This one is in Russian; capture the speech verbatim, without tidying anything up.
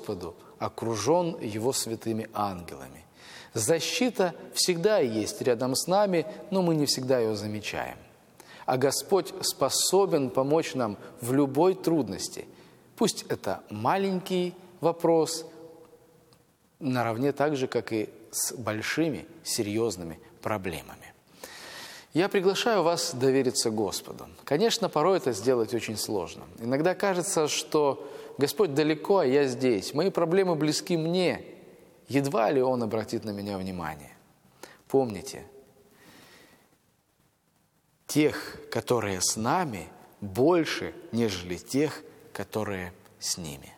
Господу окружен Его святыми ангелами. Защита всегда есть рядом с нами, но мы не всегда ее замечаем. А Господь способен помочь нам в любой трудности. Пусть это маленький вопрос, наравне так же, как и с большими, серьезными проблемами. Я приглашаю вас довериться Господу. Конечно, порой это сделать очень сложно. Иногда кажется, что Господь далеко, а я здесь. Мои проблемы близки мне. Едва ли Он обратит на меня внимание. Помните, тех, которые с нами, больше, нежели тех, которые с ними.